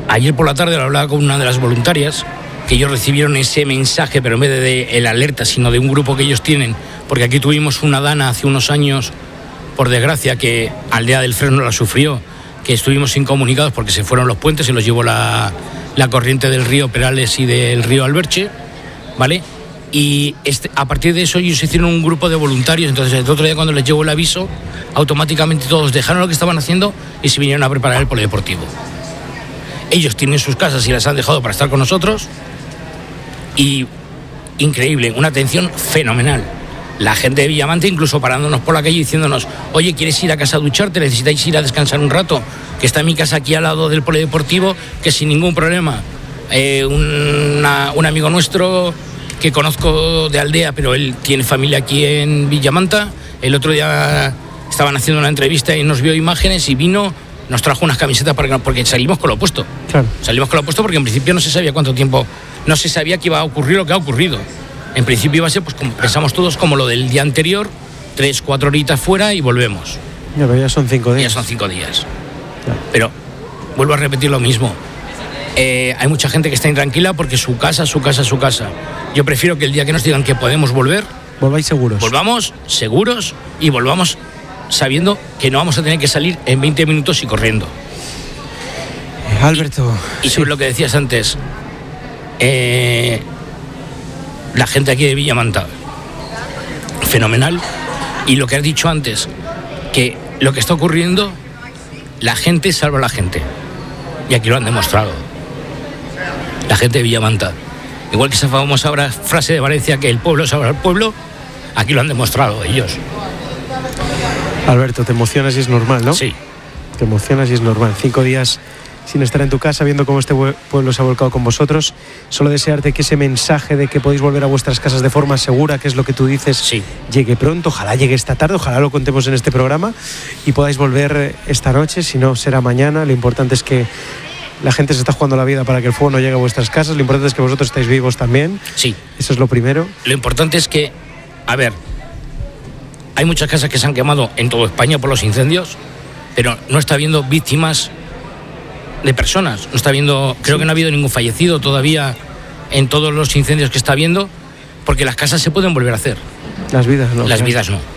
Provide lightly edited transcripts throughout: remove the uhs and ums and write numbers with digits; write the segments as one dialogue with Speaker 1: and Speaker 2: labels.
Speaker 1: Ayer por la tarde lo hablaba con una de las voluntarias, que ellos recibieron ese mensaje, pero en vez de el alerta, sino de un grupo que ellos tienen, porque aquí tuvimos una dana hace unos años, por desgracia, que Aldea del Fresno la sufrió, que estuvimos incomunicados porque se fueron los puentes, se los llevó la corriente del río Perales y del río Alberche, ¿vale? Y a partir de eso ellos hicieron un grupo de voluntarios. Entonces el otro día, cuando les llegó el aviso, automáticamente todos dejaron lo que estaban haciendo y se vinieron a preparar el polideportivo. Ellos tienen sus casas y las han dejado para estar con nosotros, y increíble, una atención fenomenal. La gente de Villamanta incluso parándonos por la calle diciéndonos: oye, ¿quieres ir a casa a ducharte? ¿Necesitáis ir a descansar un rato? Que está mi casa aquí al lado del polideportivo, que sin ningún problema. Un amigo nuestro que conozco de Aldea, pero él tiene familia aquí en Villamanta, el otro día estaban haciendo una entrevista y nos vio imágenes y vino, nos trajo unas camisetas porque salimos con lo opuesto. Claro. Salimos con lo opuesto porque en principio no se sabía cuánto tiempo, no se sabía que iba a ocurrir lo que ha ocurrido. En principio iba a ser, pues como pensamos todos, como lo del día anterior, 3-4 horitas fuera y volvemos.
Speaker 2: Ya, pero ya son 5 días.
Speaker 1: Ya son 5 días. Claro. Pero vuelvo a repetir lo mismo. Hay mucha gente que está intranquila porque su casa. Yo prefiero que el día que nos digan que podemos volver,
Speaker 2: volváis seguros.
Speaker 1: Volvamos seguros y volvamos sabiendo que no vamos a tener que salir en 20 minutos y corriendo.
Speaker 2: Alberto.
Speaker 1: Y sobre lo que decías antes, la gente aquí de Villamanta, fenomenal. Y lo que has dicho antes, que lo que está ocurriendo, la gente salva a la gente. Y aquí lo han demostrado. La gente de Villamanta. Igual que esa famosa frase de Valencia, que el pueblo salva al pueblo, aquí lo han demostrado ellos.
Speaker 2: Alberto, te emocionas y es normal, ¿no?
Speaker 1: Sí.
Speaker 2: Te emocionas y es normal. 5 días sin estar en tu casa, viendo cómo este pueblo se ha volcado con vosotros. Solo desearte que ese mensaje de que podéis volver a vuestras casas de forma segura, que es lo que tú dices,
Speaker 1: sí,
Speaker 2: llegue pronto. Ojalá llegue esta tarde, ojalá lo contemos en este programa y podáis volver esta noche. Si no, será mañana. Lo importante es que la gente se está jugando la vida para que el fuego no llegue a vuestras casas. Lo importante es que vosotros estáis vivos también.
Speaker 1: Sí.
Speaker 2: Eso es lo primero.
Speaker 1: Lo importante es que, a ver, hay muchas casas que se han quemado en toda España por los incendios, pero no está habiendo víctimas de personas. No está habiendo, creo que no ha habido ningún fallecido todavía en todos los incendios que está habiendo, porque las casas se pueden volver a hacer.
Speaker 2: Las vidas no.
Speaker 1: Las vidas no.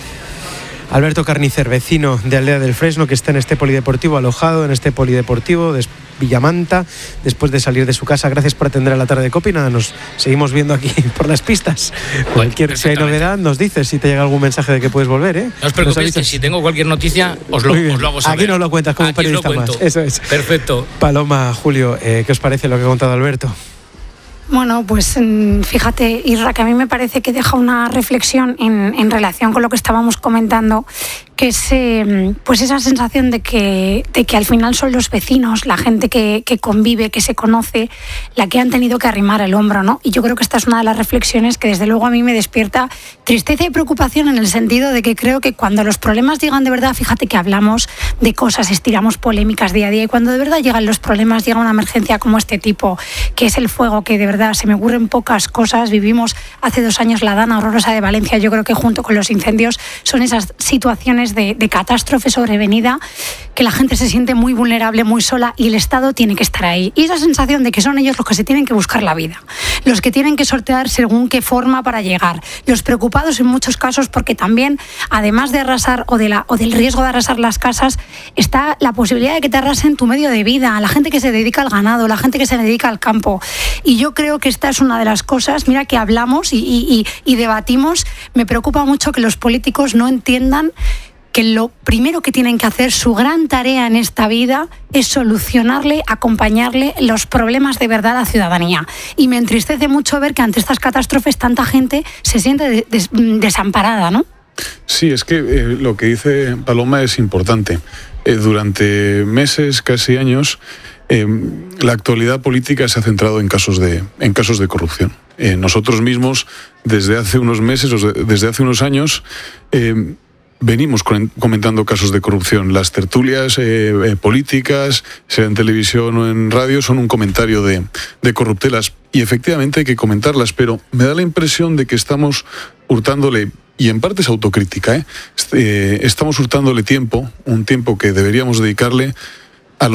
Speaker 2: Alberto Carnicer, vecino de Aldea del Fresno, que está en este polideportivo, alojado en este polideportivo de Villamanta, después de salir de su casa. Gracias por atender a la tarde de COPE. Nada, nos seguimos viendo aquí por las pistas. Cualquier si hay novedad, nos dices, si te llega algún mensaje de que puedes volver, ¿eh?
Speaker 1: No os preocupéis, que si tengo cualquier noticia, os lo hago saber.
Speaker 2: Aquí nos lo cuentas como periodista más. Eso es.
Speaker 1: Perfecto.
Speaker 2: Paloma, Julio, ¿qué os parece lo que ha contado Alberto?
Speaker 3: Bueno, pues fíjate, Isra, que a mí me parece que deja una reflexión en relación con lo que estábamos comentando, que es pues esa sensación de que al final son los vecinos, la gente que convive, que se conoce, la que han tenido que arrimar el hombro, ¿no? Y yo creo que esta es una de las reflexiones que desde luego a mí me despierta tristeza y preocupación, en el sentido de que creo que cuando los problemas llegan de verdad, fíjate que hablamos de cosas, estiramos polémicas día a día, y cuando de verdad llegan los problemas, llega una emergencia como este tipo, que es el fuego, que de verdad se me ocurren pocas cosas. Vivimos hace 2 años la dana horrorosa de Valencia. Yo creo que junto con los incendios son esas situaciones de catástrofe sobrevenida, que la gente se siente muy vulnerable, muy sola, y el Estado tiene que estar ahí. Y esa sensación de que son ellos los que se tienen que buscar la vida, los que tienen que sortear según qué forma para llegar, los preocupados en muchos casos, porque también, además de arrasar o del riesgo de arrasar las casas, está la posibilidad de que te arrasen tu medio de vida, la gente que se dedica al ganado, la gente que se dedica al campo. Y yo creo que esta es una de las cosas, mira, que hablamos y debatimos. Me preocupa mucho que los políticos no entiendan que lo primero que tienen que hacer, su gran tarea en esta vida, es solucionarle, acompañarle los problemas de verdad a la ciudadanía. Y me entristece mucho ver que ante estas catástrofes tanta gente se siente desamparada, ¿no?
Speaker 4: Sí, es que lo que dice Paloma es importante. Durante meses, casi años, la actualidad política se ha centrado en casos de corrupción. Nosotros mismos, desde hace unos meses o desde hace unos años, venimos comentando casos de corrupción. Las tertulias políticas, sea en televisión o en radio, son un comentario de corruptelas. Y efectivamente hay que comentarlas, pero me da la impresión de que estamos hurtándole, y en parte es autocrítica, estamos hurtándole tiempo, un tiempo que deberíamos dedicarle